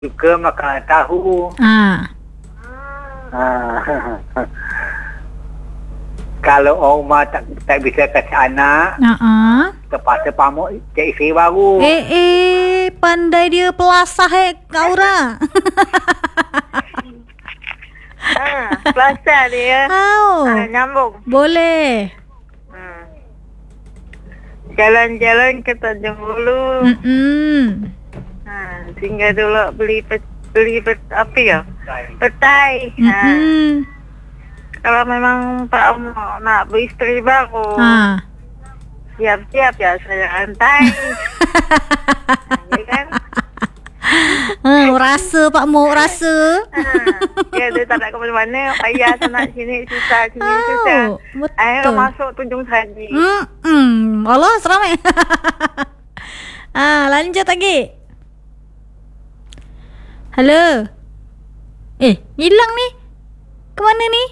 suka makan tahu. Kalau orang tak bisa kasih anak, terpaksa pamuk cari isteri baru. Pandai dia pelasah Aura. Pelasah dia. Nyambung. Boleh. Jalan-jalan ke Tanjung Hulu. Tinggal dulu beli apa ya? Petai. Kalau memang Pak Om nak beristeri baru, siap-siap ya saya antai. Ya kan? Rasa Pak Mo, rasa. Dia tak nak ke mana-mana. Ayah tak nak sini susah, sini susah. Akhirnya masuk Tunjung Sari. Allah seramai. Lanjut lagi. Halo. Hilang ni. Ke mana ni?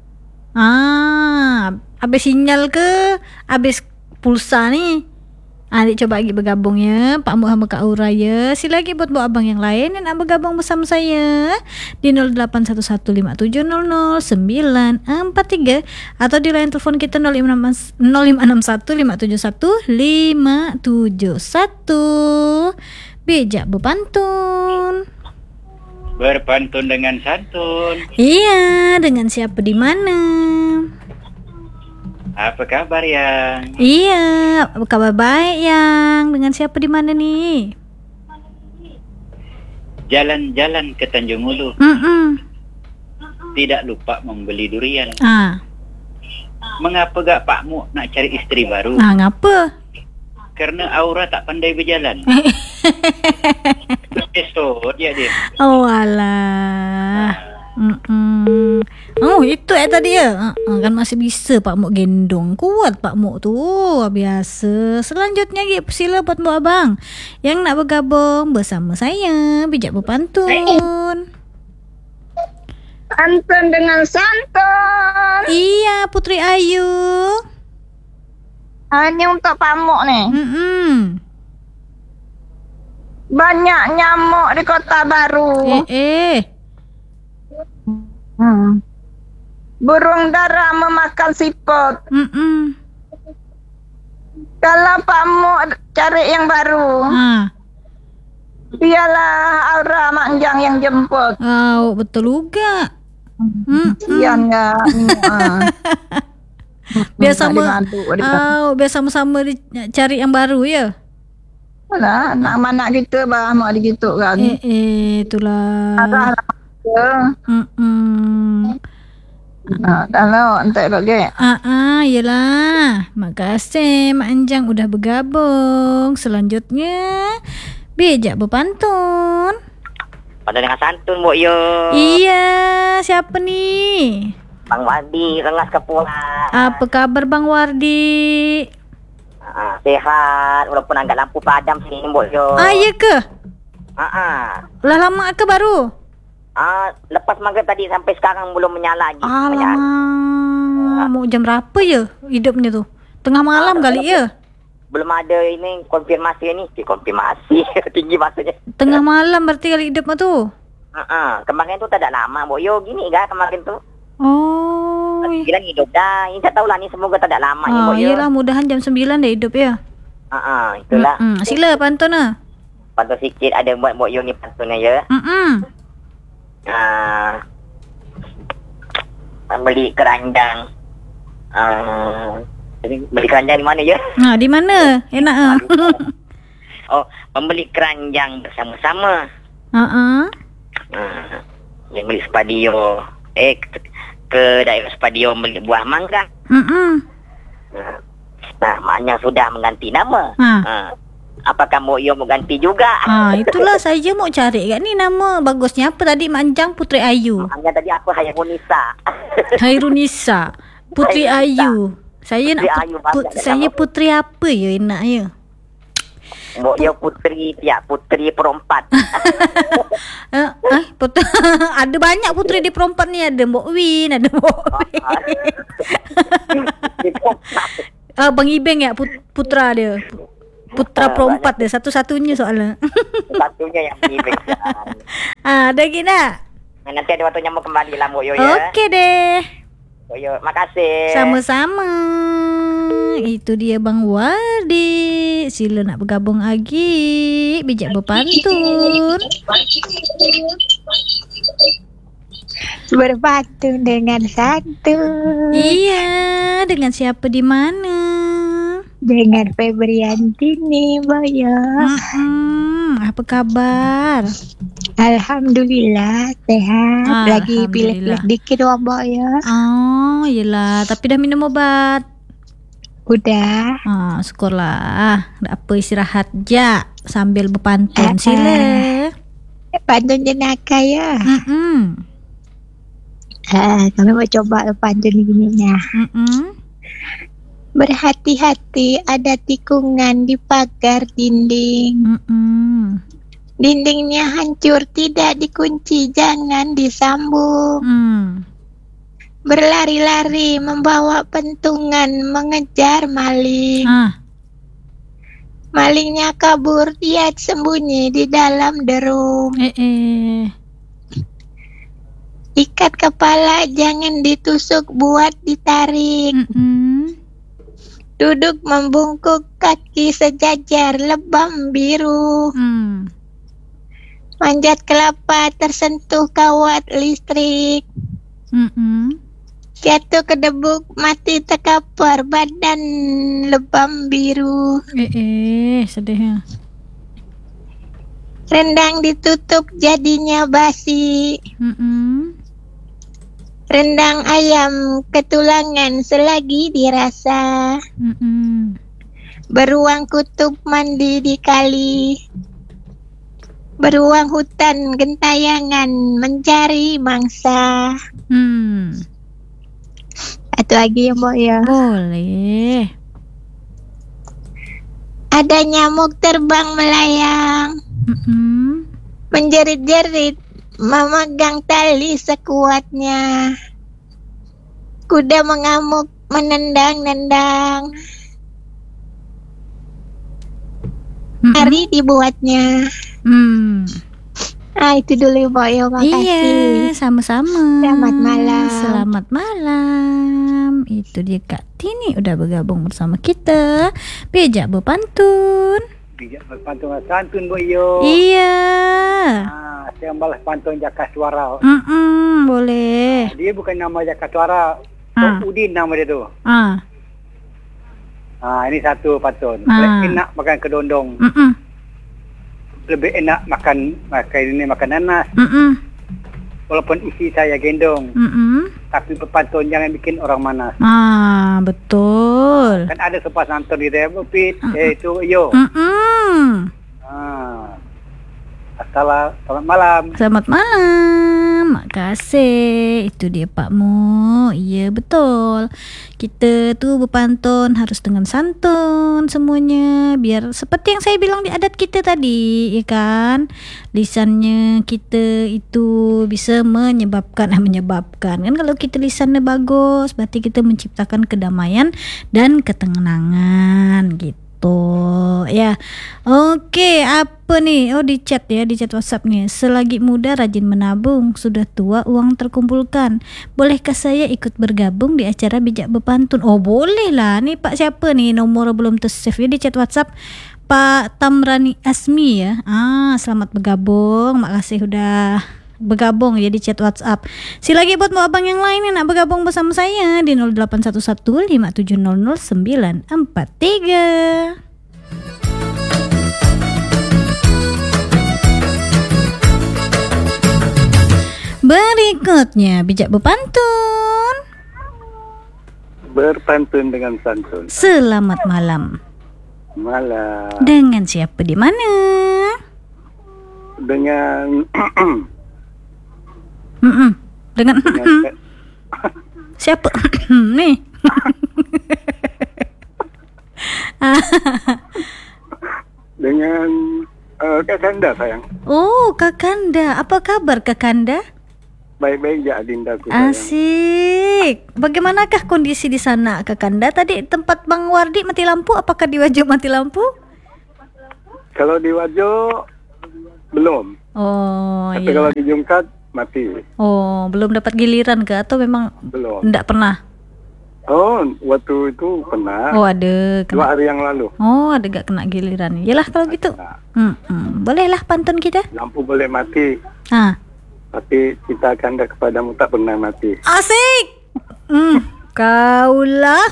Habis sinyal ke? Habis pulsa ni? Adik coba lagi bergabung ya. Pak Mu sama Kak Aura ya. Sila lagi buat abang yang lain yang nak bergabung bersama saya di 0811500943 atau di line telefon kita 0561571571. Bijak berpantun. Berpantun dengan santun. Iya, dengan siapa di mana? Apa kabar yang? Iya, kabar baik yang. Dengan siapa di mana nih? Jalan-jalan ke Tanjung Hulu. Tidak lupa membeli durian. Mengapa gak Pak Mu nak cari isteri baru? Ngapa? Karena Aura tak pandai berjalan. Esok dia. Oh alah. Itu tadi ya. Kan masih bisa Pak Mok gendong. Kuat Pak Mok tu. Biasa. Selanjutnya sila buat Mbak Abang yang nak bergabung bersama saya. Bijak berpantun. Pantun dengan santun. Iya, Putri Ayu. Ini untuk Pak Mok ni. Banyak nyamuk di Kota Baru. Burung dara memakan siput. Kalau Pak Mok cari yang baru, biarlah Aura Manjang yang jemput. Betul juga. Sian ya. Biar sama-sama cari yang baru ya. Alah, nak mana kita bah mak digituk kan. Itulah. Kalau entek lagi. Yalah. Makasih Mak Anjang udah bergabung. Selanjutnya bijak berpantun. Pada dengan santun Mbok Yo. Iya, siapa nih? Bang Wardi, Rengas Kepulauan. Apa kabar Bang Wardi? Sehat, walaupun agak lampu padam sini Mbok Yo. Ya ke? Lah lama ke baru? Lepas maghrib tadi sampai sekarang belum menyala lagi. Alamak, mau jam berapa ya hidupnya tu? Tengah malam kali ya? Belum ada ini konfirmasi ni. Konfirmasi tinggi maksudnya. Tengah malam berarti kali hidupnya tu? Kemarin tu tak ada lama Mbok Yo. Gini kan kemarin tu. Bilang hidup dah. Ini tak tahulah ni semoga tak ada lama ni Mbok Yo. Yelah, mudahan jam 9 dah hidup ya. Itulah. Sila pantun lah. Pantun sikit ada buat Mbok Yo ni pantunnya ya. Beli keranjang. Beli keranjang di mana ya? Di mana? Enak membeli keranjang bersama-sama. Yang beli Spadio. Ke daerah Spadio beli buah mangga. Maknya sudah mengganti nama. Apakah Mbok Yo mau ganti juga? Itulah saya mau cari kat ni nama bagusnya apa tadi Mak Anjang Putri Ayu. Hanya tadi aku Hairunisa. Putri Ayu. Saya nak saya Putri apa ya enak ya? Mbok Yo Putri perempat. Ada banyak putri di perempat ni. Ada Mbok Win, ada Mbok Win. Bang Ibeng ya putra dia. Putra perempat deh, satu-satunya soalnya. Satunya yang pilih. Ada gina? Nanti ada waktunya mau kembali lah, Mbok Yo ya. Oke deh. Mbok Yo, makasih. Sama-sama. Itu dia Bang Wardi. Sila nak bergabung lagi. Bijak berpantun. Berpantun dengan satu. Iya, dengan siapa di mana? Dengan Febriantini, Mbak ya. Apa kabar? Alhamdulillah sehat. Lagi Alhamdulillah. pilek-pilek dikit Mbak ya. Oh, iyalah. Tapi dah minum obat. Udah. Syukurlah. Tak apa, istirahat je sambil berpantun. Sila. Pantun jenaka ya. Kami mau coba pantun gininya. Berhati-hati, ada tikungan di pagar dinding. Dindingnya hancur, tidak dikunci, jangan disambung. Berlari-lari membawa pentungan, mengejar maling. Malingnya kabur, dia sembunyi di dalam derung. Ikat kepala, jangan ditusuk, buat ditarik. Duduk membungkuk, kaki sejajar, lebam biru. Manjat kelapa, tersentuh kawat listrik. Jatuh ke debuk, mati terkapar, badan lebam biru. Sedih. Rendang ditutup, jadinya basi. Rendang ayam ketulangan selagi dirasa. Beruang kutub mandi di kali. Beruang hutan gentayangan mencari mangsa. Satu lagi ya Mbak ya. Boleh. Ada nyamuk terbang melayang. Menjerit-jerit, memegang tali sekuatnya. Kuda mengamuk, menendang-nendang. Hari dibuatnya. Itu dulu Mbak ya, makasih. Iya, sama-sama. Selamat malam. Selamat malam. Itu dia Kak Tini udah bergabung bersama kita. Bijak berpantun. Bijak berpantun santun Mbok Yo. Iya. Saya balas pantun Jaka Suara. Boleh. Dia bukan nama Jaka Suara. Tok Udin nama dia tu. Ini satu pantun. Lebih enak makan kedondong. Lebih enak makan nanas. Walaupun isi saya gendong. Tapi berpantun jangan bikin orang manas. Betul. Kan ada sopan santun di dia Pit. Itu yo. Selamat malam. Selamat malam. Makasih. Itu dia Pak Mo. Iya betul. Kita tu berpantun harus dengan santun semuanya. Biar seperti yang saya bilang di adat kita tadi, ya kan? Lisannya kita itu bisa menyebabkan kan kalau kita lisannya bagus berarti kita menciptakan kedamaian dan ketenangan gitu. Ya. Oke, apa nih? Di chat WhatsApp nih. Selagi muda rajin menabung, sudah tua uang terkumpulkan. Bolehkah saya ikut bergabung di acara bijak berpantun? Boleh lah. Nih Pak siapa nih? Nomor belum ter-save ya di chat WhatsApp. Pak Tamrani Asmi ya. Selamat bergabung. Makasih udah bergabung ya di chat WhatsApp. Silagi buat mau abang yang lain yang nak bergabung bersama saya di 081157000943. Berikutnya bijak berpantun. Berpantun dengan santun. Selamat malam. Malam. Dengan siapa di mana? Dengan dengan siapa nih? Dengan Kak Kanda sayang. Kak Kanda. Apa kabar Kak Kanda? Baik-baik ya Adindaku sayang. Asik. Bagaimanakah kondisi di sana Kak Kanda? Tadi tempat Bang Wardi mati lampu. Apakah di wajah mati lampu? Kalau di Wajo belum. Oh, Tapi iya. kalau di Jungkat mati. Oh, belum dapat giliran ke atau memang Belum. enggak pernah? Oh, waktu itu pernah. Oh, ada 2 kena. hari yang lalu. Oh, ada gak kena giliran. Yalah kalau gitu. Nah, Bolehlah pantun kita. lampu boleh mati, Ah, tapi kita kanda kepadamu tak pernah mati. asik. Kaulah.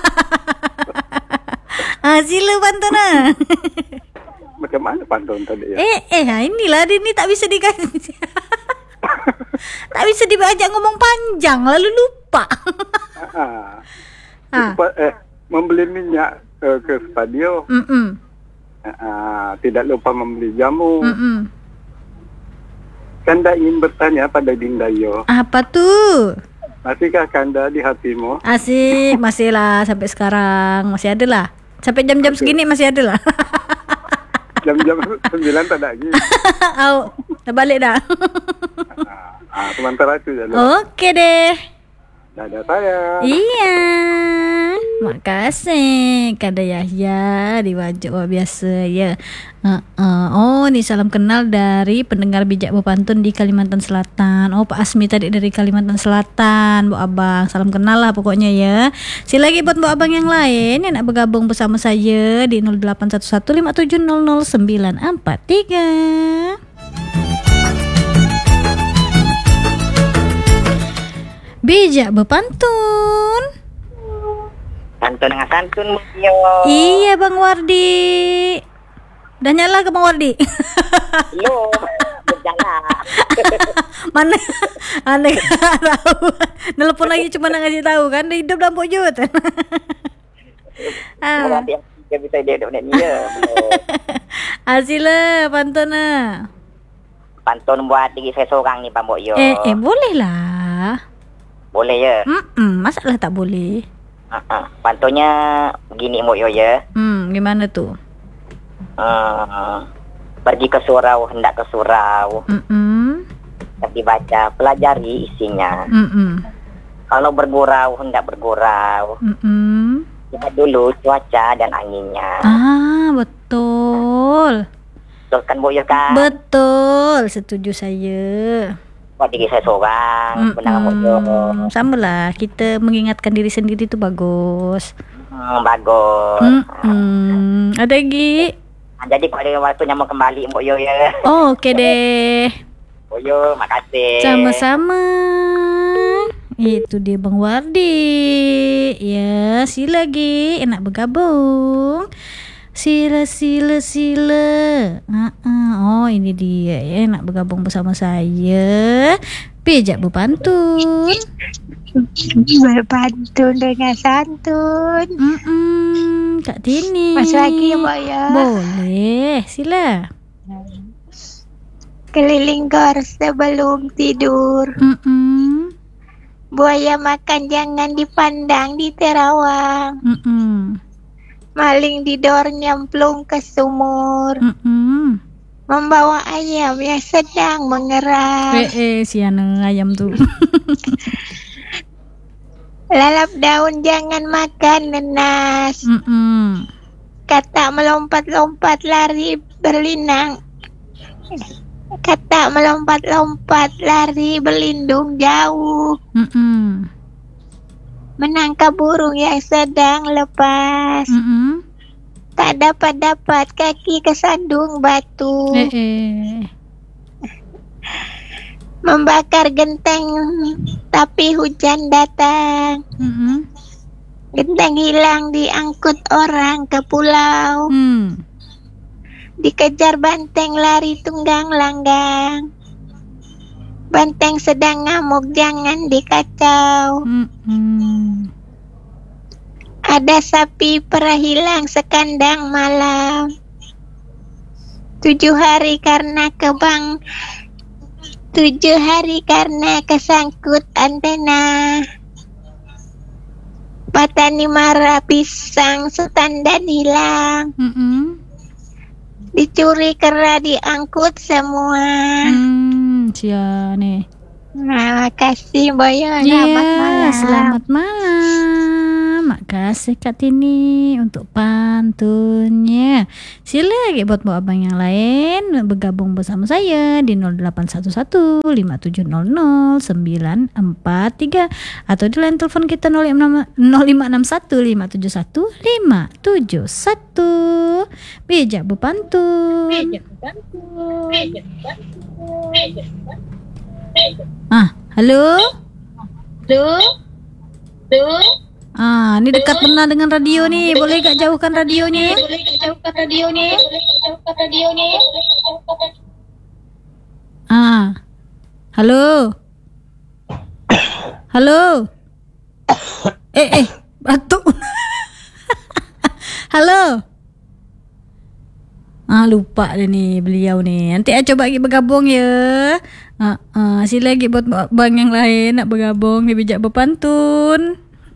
Sila pantun ah. Macam mana pantun tadi ya? Inilah ini tak bisa dikasih. Tak bisa diajak ngomong panjang lalu lupa. Membeli minyak ke Spadio. Tidak lupa membeli jamu. Kanda ingin bertanya pada Dindayo, Apa tuh? masihkah Kanda di hatimu? Asik, masih lah sampai sekarang masih ada lah. Sampai jam-jam segini masih ada lah. Jam-jam 9 tak ada lagi. Dah balik dah. Sementara itu ya. Oke deh. Dadah saya. Iya. Makasih Kada Yahya di Wajo biasa ya. Oh, ini salam kenal dari pendengar bijak berpantun di Kalimantan Selatan. Oh, Pak Asmi tadi dari Kalimantan Selatan, Bu Abang. Salam kenal lah pokoknya ya. Sila lagi buat Bu Abang yang lain yang nak bergabung bersama saya di 081157000943. Bijak berpantun. Pantun dengan santun, yo. Iya Bang Wardi. Udah nyala ke Bang Wardi? Belum. Berjalan. Mana anda nggak tahu. Nelpon lagi cuma nak ngasih tahu kan dia hidup dalam pojut. Kalau dia bisa dia hidup ni ya. Asila pantun ah. Pantun buat diri saya seorang ni, Pak Mbok yo. Boleh lah. Boleh ya. Masalah tak boleh. Pantunnya begini, Mbok yo ya. Gimana tuh? Pergi ke surau, hendak ke surau. Dibaca, pelajari isinya. Kalau bergurau, hendak bergurau. Lihat dulu cuaca dan anginnya. Betul. Betul kan, Mbok yo kan? Betul, setuju saya. Buat diri saya seorang, benar, Mbok yo. Sama lah, kita mengingatkan diri sendiri itu bagus. Bagus. Ada lagi? Jadi pada waktunya mau kembali, Mbok yo ya. Oke deh. Mbok yo, makasih. Sama-sama. Itu dia Bang Wardi. Ya, sila lagi enak bergabung. Sila. Oh, ini dia ya, enak bergabung bersama saya. Bijak berpantun. Berpantun dengan santun. Kak Tini. Masih lagi ya, Mbak ya? Boleh, sila. Keliling gor sebelum tidur. Buaya makan jangan dipandang di terawang. Maling di dor nyemplung ke sumur. Membawa ayam yang sedang mengerang. Siana ayam tuh. Lalap daun jangan makan nenas. Kata melompat-lompat lari berlinang. Kata melompat-lompat lari berlindung jauh. Menangkap burung yang sedang lepas. Tak dapat kaki kesandung batu. Membakar genteng tapi hujan datang. Genteng hilang diangkut orang ke pulau. Dikejar banteng lari tunggang langgang. Banteng sedang ngamuk jangan dikacau. Ada sapi pernah hilang sekandang malam. 7 hari karena 7 hari karena kesangkut antena. Petani marah pisang setandan hilang. Dicuri kera diangkut semua. Nih. Nah, makasih Mbak Yo. Selamat malam. Terima kasih Kak Tini untuk pantunnya. Sila lagi buat abang yang lain bergabung bersama saya di 0811 5700 943 atau di line telepon kita 0561 571 571. Bijak berpantun. Halo. Ini dekat benar dengan radio nih. Boleh gak jauhkan radionya? Halo. Halo. Batuk. Halo. Lupa dia nih beliau nih. Nanti coba lagi bergabung ya. Sila lagi buat bang yang lain nak bergabung di Bijak Berpantun.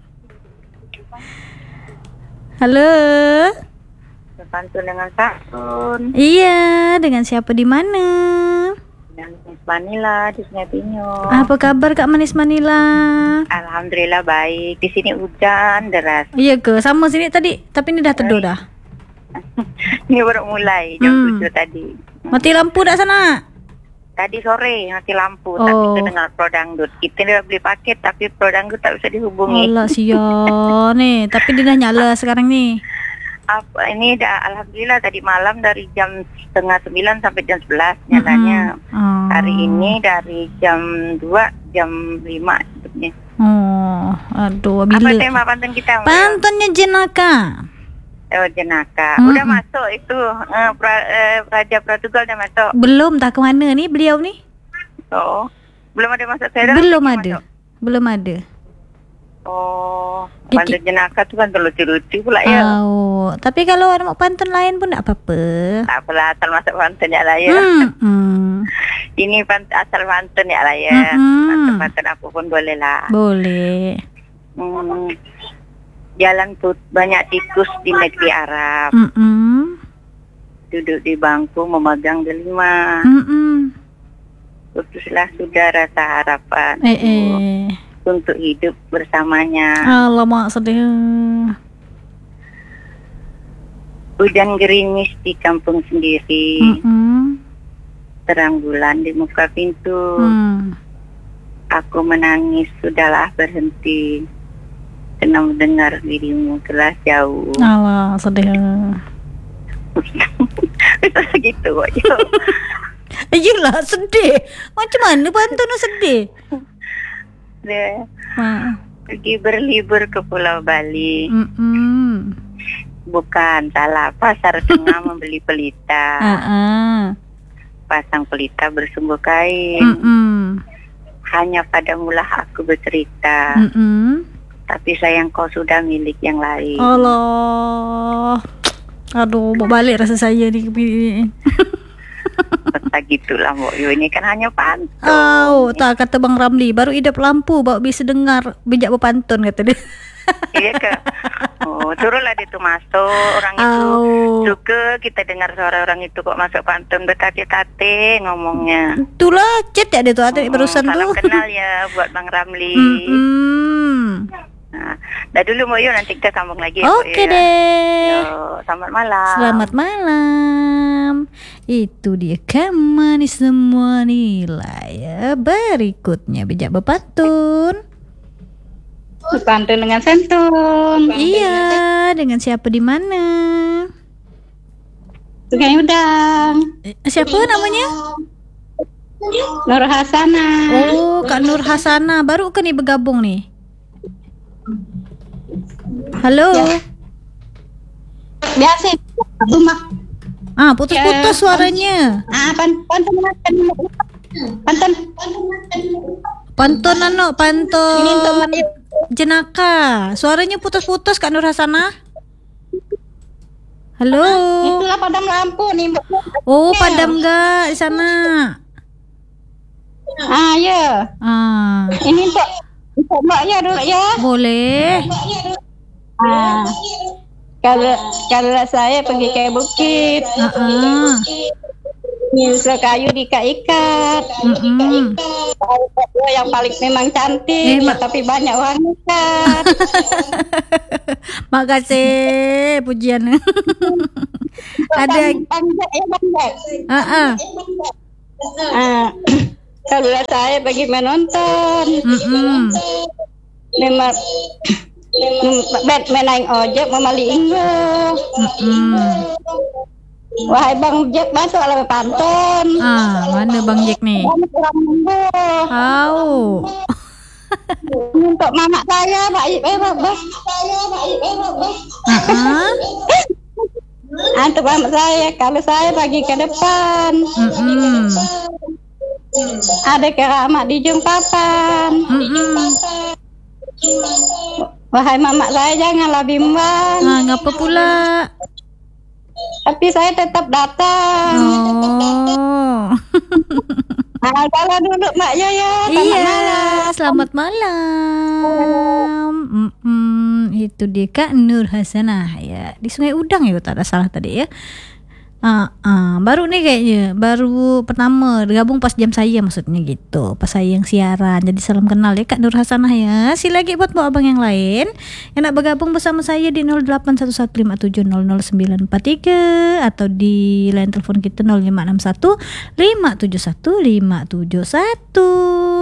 Halo. Berpantun dengan Pantun. Iya, dengan siapa di mana? Dengan Manis Manila di Sungai Pinyo. Apa kabar Kak Manis Manila? Alhamdulillah baik. Di sini hujan deras. Iya ke? Sama sini tadi, tapi ini dah teduh dah. Ini baru mulai jam 7 tadi. Mati lampu dah sana? Tadi sore mati lampu, tapi kedengar Pro Dangdut. Kita dah beli paket tapi Pro Dangdut tak bisa dihubungi. Alah sial nih, tapi dia dah nyala sekarang nih. Ini dah alhamdulillah tadi malam dari jam 8:30 sampai jam 11 nyalanya. Hari ini dari jam 2 jam 5 hidupnya. Aduh, bila. Apa tema pantun kita? Pantunnya jenaka. Jenaka. Udah masuk itu Raja Portugal dah masuk. Belum, tak ke mana nih beliau nih? Belum ada masuk saya. Belum ada. Pantun jenaka tu kan lucu-lucu pula ya. Tapi kalau ada mau pantun lain pun tak apa-apa. Tak apalah, asal masuk pantun ya lah ya. Ini asal pantun ya lah ya. Pantun apa pun boleh lah. Boleh. Jalan banyak tikus di negeri Arab. Duduk di bangku memegang delima. Putuslah sudah rasa harapan untuk hidup bersamanya. Alamak sedih. Hujan gerimis di kampung sendiri. Terang bulan di muka pintu. Aku menangis, sudahlah berhenti. Kena mendengar dirimu telah jauh. Alah sedih. Itu gitu aja. Iyalah sedih. Macam mana pantun sedih? Pergi berlibur ke Pulau Bali. Bukan salah, pasar tengah membeli pelita. Pasang pelita bersumbu kain. Hanya padamulah aku bercerita. Tapi sayang kau sudah milik yang lain. Allah. Aduh, mau balik rasa saya ni. Tak gitulah Mbok Yu, ini kan hanya pantun. Tak kata Bang Ramli, baru hidup lampu baru bisa dengar Bijak Berpantun kata dia. Iya ke? Suruhlah dia tu masuk. Orang itu suka kita dengar suara orang itu kok masuk pantun bertate-tate ngomongnya. Itulah chat ya dia tu ada barusan tu. Salam kenal ya buat Bang Ramli. Dah dulu Mbok Yu, nanti kita sambung lagi. Okey deh. Selamat malam. Selamat malam. Itu dia Kak Manis Manila ya. Berikutnya Bijak Berpantun. Berpantun dengan Santun. Iya, dengan siapa di mana? Sungai Udang. Siapa namanya? Nur Hasana. Kak Nur Hasana. Baru ke nih bergabung nih? Halo. Ya. Biasa rumah. Putus-putus suaranya. Pantun jenaka. Suaranya putus-putus Kak Nur Hasana. Halo. Itulah padam lampu nih. Padam enggak di sana? Ya. Ini untuk Mbak ya dulu ya. Boleh. Kalau saya pergi ke bukit. Kayu diikat-ikat. Yang paling memang cantik, tapi banyak orang ikat. Makasih pujian. Ada Bang Jack. Kalau saya bagi menonton, memang main ojek memaliinggo. Wahai Bang Jack masuk ala pantun. Mana Bang Jack nih? Tahu. Untuk mama saya baik bos. Untuk mama saya, kalau saya bagi ke depan. Ada keramat di Jumpapan. Wahai mama saya janganlah bimbang. Ngapa pula? Tapi saya tetap datang. Kalau dulu Mak Yoyo. Selamat malam. Itu dia Kak Nur Hasanah ya, di Sungai Udang ya, tak ada salah tadi ya. Baru nih kayaknya, baru pertama gabung pas jam saya, maksudnya gitu, pas saya yang siaran. Jadi salam kenal ya Kak Nur Hasanah ya. Sila lagi buat abang yang lain yang nak bergabung bersama saya di 081157000943 atau di line telepon kita 0561 571 571.